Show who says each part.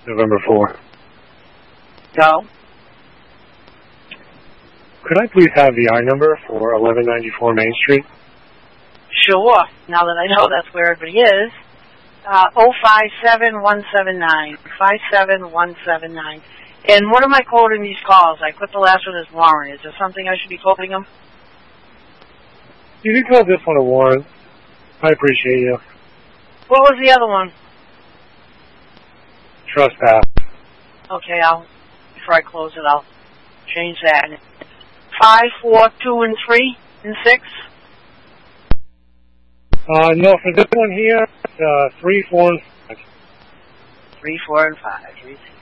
Speaker 1: November 4.
Speaker 2: Go.
Speaker 1: Could I please have the I number for 1194 Main Street?
Speaker 2: Sure. Now that I know that's where everybody is. 057179. 57179. And what am I quoting these calls? I put the last one as Warren. Is there something I should be quoting them?
Speaker 1: You can call this one a Warren. I appreciate you.
Speaker 2: What was the other one?
Speaker 1: Trespass.
Speaker 2: Okay, before I close it, I'll change that. 5, 4, 2, and 3, and 6?
Speaker 1: No, for this one here, 3, 4, and 5.
Speaker 2: 3, 4, and 5. 3, 6.